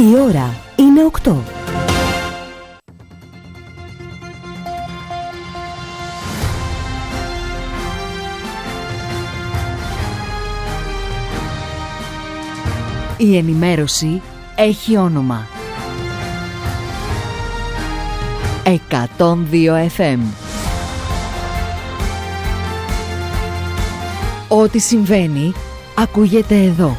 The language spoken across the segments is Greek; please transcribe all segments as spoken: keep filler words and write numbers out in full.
Η ώρα είναι οκτώ. Η ενημέρωση έχει όνομα. εκατόν δύο εφ εμ. Ό,τι συμβαίνει, ακούγεται εδώ.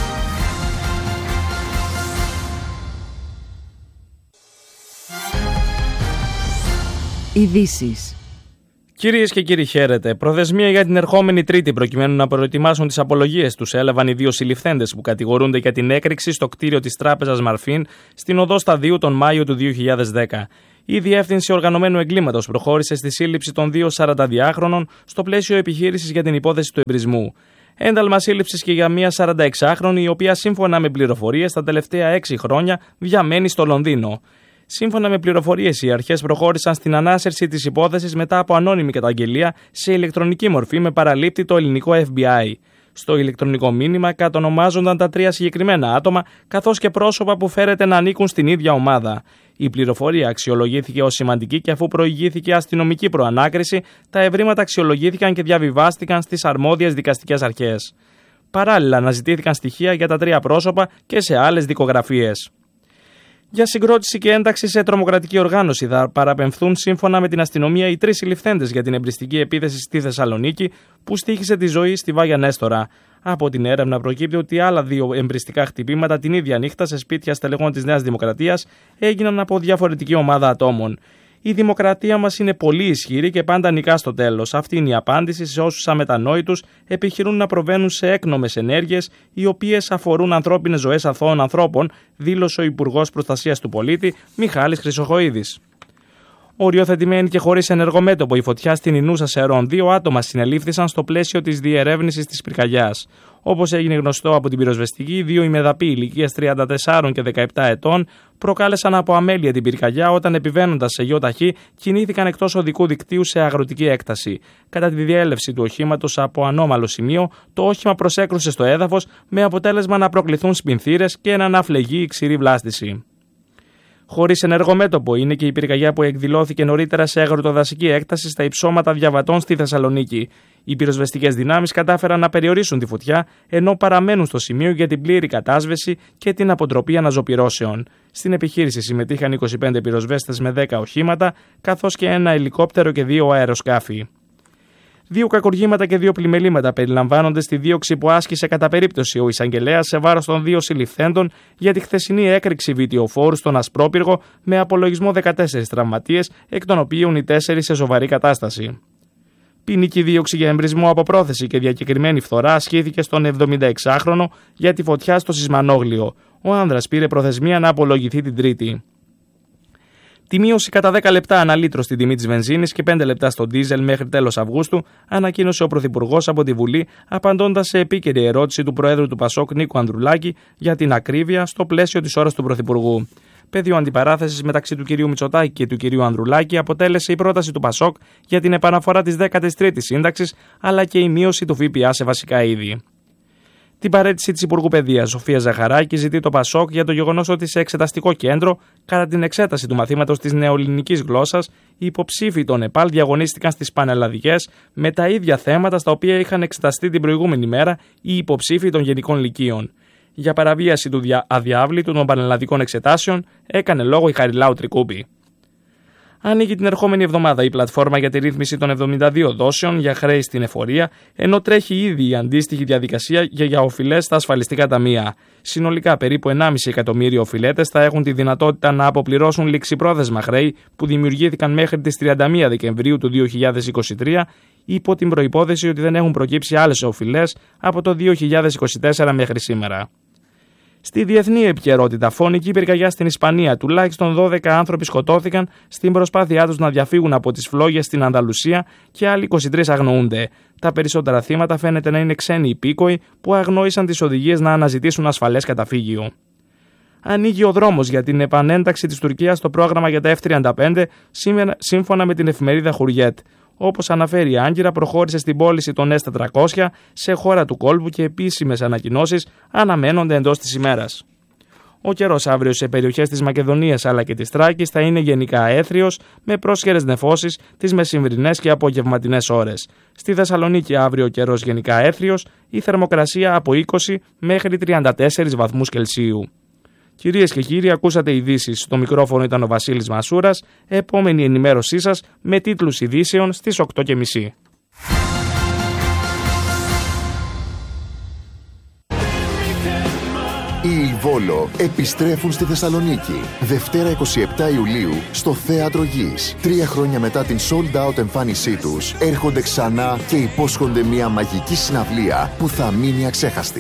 Ειδήσεις. Κυρίες και κύριοι, χαίρετε. Προθεσμία για την ερχόμενη Τρίτη προκειμένου να προετοιμάσουν τις απολογίες τους έλαβαν οι δύο συλληφθέντες που κατηγορούνται για την έκρηξη στο κτίριο της τράπεζας Μαρφίν στην οδό Σταδίου τον Μάιο του δύο χιλιάδες δέκα. Η Διεύθυνση Οργανωμένου Εγκλήματος προχώρησε στη σύλληψη των δύο σαρανταδυάχρονων στο πλαίσιο επιχείρησης για την υπόθεση του εμπρισμού. Ένταλμα σύλληψης και για μια σαρανταεξάχρονη, η οποία σύμφωνα με πληροφορίες τα τελευταία έξι χρόνια διαμένει στο Λονδίνο. Σύμφωνα με πληροφορίες, οι αρχές προχώρησαν στην ανάσερση της υπόθεσης μετά από ανώνυμη καταγγελία σε ηλεκτρονική μορφή με παραλήπτη το ελληνικό εφ μπι άι. Στο ηλεκτρονικό μήνυμα κατονομάζονταν τα τρία συγκεκριμένα άτομα, καθώς και πρόσωπα που φέρεται να ανήκουν στην ίδια ομάδα. Η πληροφορία αξιολογήθηκε ως σημαντική και αφού προηγήθηκε αστυνομική προανάκριση, τα ευρήματα αξιολογήθηκαν και διαβιβάστηκαν στις αρμόδιες δικαστικές αρχές. Παράλληλα, αναζητήθηκαν στοιχεία για τα τρία πρόσωπα και σε άλλες δικογραφίες. Για συγκρότηση και ένταξη σε τρομοκρατική οργάνωση θα παραπεμφθούν σύμφωνα με την αστυνομία οι τρεις συλληφθέντες για την εμπριστική επίθεση στη Θεσσαλονίκη που στοίχησε τη ζωή στη Βάγια Νέστορα. Από την έρευνα προκύπτει ότι άλλα δύο εμπριστικά χτυπήματα την ίδια νύχτα σε σπίτια στελεχών της Νέας Δημοκρατίας έγιναν από διαφορετική ομάδα ατόμων. Η δημοκρατία μας είναι πολύ ισχυρή και πάντα νικά στο τέλος. Αυτή είναι η απάντηση σε όσους αμετανόητους επιχειρούν να προβαίνουν σε έκνομες ενέργειες οι οποίες αφορούν ανθρώπινες ζωές αθώων ανθρώπων, δήλωσε ο Υπουργός Προστασίας του Πολίτη Μιχάλης Χρυσοχοΐδης. Οριοθετημένη και χωρίς ενεργομέτωπο η φωτιά στην Ινούσα Σερών, δύο άτομα συνελήφθησαν στο πλαίσιο της διερεύνησης της πυρκαγιάς. Όπως έγινε γνωστό από την πυροσβεστική, δύο ημεδαποί ηλικίας τριάντα τεσσάρων και δεκαεπτά ετών προκάλεσαν από αμέλεια την πυρκαγιά όταν επιβαίνοντας σε γιοταχή κινήθηκαν εκτός οδικού δικτύου σε αγροτική έκταση. Κατά τη διέλευση του οχήματος από ανώμαλο σημείο, το όχημα προσέκρουσε στο έδαφος με αποτέλεσμα να προκληθούν σπινθήρες και να αναφλεγεί η ξηρή βλάστηση. Χωρίς ενεργομέτωπο είναι και η πυρκαγιά που εκδηλώθηκε νωρίτερα σε αγροτοδασική έκταση στα υψώματα Διαβατών στη Θεσσαλονίκη. Οι πυροσβεστικές δυνάμεις κατάφεραν να περιορίσουν τη φωτιά, ενώ παραμένουν στο σημείο για την πλήρη κατάσβεση και την αποτροπή αναζωπυρώσεων. Στην επιχείρηση συμμετείχαν είκοσι πέντε πυροσβέστες με δέκα οχήματα, καθώς και ένα ελικόπτερο και δύο αεροσκάφη. Δύο κακουργήματα και δύο πλημελήματα περιλαμβάνονται στη δίωξη που άσκησε κατά περίπτωση ο εισαγγελέας σε βάρος των δύο συλληφθέντων για τη χθεσινή έκρηξη βιτιοφόρου στον Ασπρόπυργο με απολογισμό δεκατέσσερις τραυματίες, εκ των οποίων οι τέσσερις σε σοβαρή κατάσταση. Ποινική δίωξη για εμπρισμό από πρόθεση και διακεκριμένη φθορά ασκήθηκε στον εβδομηνταεξάχρονο για τη φωτιά στο Σισμανόγλιο. Ο άνδρας πήρε προθεσμία να απολογηθεί την Τρίτη. Τη μείωση κατά δέκα λεπτά ανά λίτρο στην τιμή της βενζίνης και πέντε λεπτά στο ντίζελ μέχρι τέλος Αυγούστου ανακοίνωσε ο Πρωθυπουργός από τη Βουλή, απαντώντας σε επίκαιρη ερώτηση του Προέδρου του Πασόκ Νίκου Ανδρουλάκη για την ακρίβεια στο πλαίσιο της ώρας του Πρωθυπουργού. Πεδίο αντιπαράθεσης μεταξύ του κ. Μητσοτάκη και του κ. Ανδρουλάκη αποτέλεσε η πρόταση του Πασόκ για την επαναφορά της δέκατης τρίτης σύνταξης αλλά και η μείωση του ΦΠΑ σε βασικά είδη. Την παραίτηση της Υπουργού Παιδείας Σοφία Ζαχαράκη ζητεί το Πασόκ για το γεγονός ότι σε εξεταστικό κέντρο, κατά την εξέταση του μαθήματος της νεοελληνικής γλώσσας, οι υποψήφοι των ΕΠΑΛ διαγωνίστηκαν στις πανελλαδικές με τα ίδια θέματα στα οποία είχαν εξεταστεί την προηγούμενη μέρα οι υποψήφοι των γενικών λυκείων. Για παραβίαση του αδιάβλητου των πανελλαδικών εξετάσεων έκανε λόγο η Χαριλάου Τρικούπη. Ανοίγει την ερχόμενη εβδομάδα η πλατφόρμα για τη ρύθμιση των εβδομήντα δύο δόσεων για χρέη στην εφορία, ενώ τρέχει ήδη η αντίστοιχη διαδικασία για, για οφειλές στα ασφαλιστικά ταμεία. Συνολικά, περίπου ενάμιση εκατομμύριο οφειλέτες θα έχουν τη δυνατότητα να αποπληρώσουν ληξιπρόθεσμα χρέη που δημιουργήθηκαν μέχρι τις τριάντα μία Δεκεμβρίου του δύο χιλιάδες είκοσι τρία, υπό την προϋπόθεση ότι δεν έχουν προκύψει άλλες οφειλές από το δύο χιλιάδες είκοσι τέσσερα μέχρι σήμερα. Στη διεθνή επικαιρότητα, φωνική πυρκαγιά στην Ισπανία. Τουλάχιστον δώδεκα άνθρωποι σκοτώθηκαν στην προσπάθειά τους να διαφύγουν από τις φλόγες στην Ανταλουσία και άλλοι είκοσι τρεις αγνοούνται. Τα περισσότερα θύματα φαίνεται να είναι ξένοι υπήκοοι που αγνόησαν τις οδηγίες να αναζητήσουν ασφαλές καταφύγιο. Ανοίγει ο δρόμος για την επανένταξη της Τουρκίας στο πρόγραμμα για τα εφ τριάντα πέντε, σύμφωνα με την εφημερίδα Χουριέτ. Όπως αναφέρει η Άγκυρα, προχώρησε στην πώληση των ες τετρακόσια σε χώρα του κόλπου και επίσημες ανακοινώσεις αναμένονται εντός της ημέρας. Ο καιρός αύριο σε περιοχές της Μακεδονίας αλλά και της Θράκης θα είναι γενικά αέθριος με πρόσχερες νεφώσεις τις μεσημβρινές και απογευματινές ώρες. Στη Θεσσαλονίκη αύριο ο καιρός γενικά αέθριος, η θερμοκρασία από είκοσι μέχρι τριάντα τέσσερις βαθμούς Κελσίου. Κυρίες και κύριοι, ακούσατε ειδήσεις. Στο μικρόφωνο ήταν ο Βασίλης Μασούρας. Επόμενη ενημέρωσή σας με τίτλους ειδήσεων στις οκτώ και μισή. Οι Ιλβόλο επιστρέφουν στη Θεσσαλονίκη. Δευτέρα εικοστή εβδόμη Ιουλίου στο Θέατρο Γης. Τρία χρόνια μετά την sold out εμφάνισή τους, έρχονται ξανά και υπόσχονται μια μαγική συναυλία που θα μείνει αξέχαστη.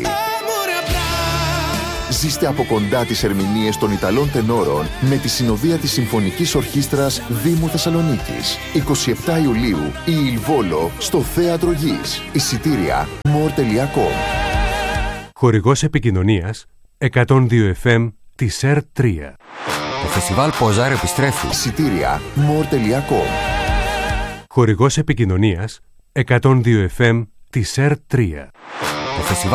Ζήστε από κοντά τις ερμηνείες των Ιταλών τενόρων με τη συνοδεία της Συμφωνικής Ορχήστρας Δήμου Θεσσαλονίκης. εικοστή εβδόμη Ιουλίου η Ιλβόλο στο Θέατρο Γης. Εισιτήρια more τελεία com. Χορηγός επικοινωνίας εκατόν δύο εφ εμ της ΕΡ τρία. Το φεστιβάλ Ποζάρ επιστρέφει. Εισιτήρια more τελεία com. Χορηγός επικοινωνίας εκατόν δύο εφ εμ της ΕΡ τρία. Το φεστιβάλ